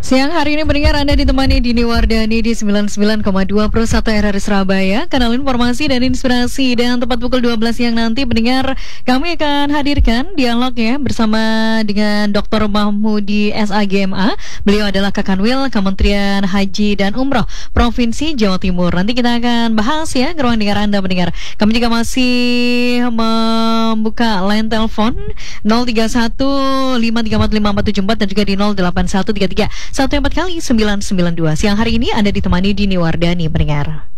Siang hari ini pendengar Anda ditemani Dini Wardani di 99,2 Pro 1 RRI Surabaya. Kanal informasi dan inspirasi. Dan tepat pukul 12 siang nanti pendengar, kami akan hadirkan dialog ya bersama dengan Dr. Mahmudi SAGMA. Beliau adalah Kakanwil Kementerian Haji dan Umroh Provinsi Jawa Timur. Nanti kita akan bahas ya ke ruang dengar Anda pendengar. Kami juga masih membuka line telepon 031 5345474 dan juga di 08133 14 kali 992. Siang hari ini Anda ditemani Dini Wardani pendengar.